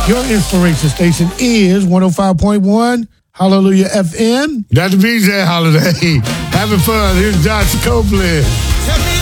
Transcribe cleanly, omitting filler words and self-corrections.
Your inspiration station is 105.1 Hallelujah FM. Dr. BJ Holiday. Having fun. Here's Josh Copeland.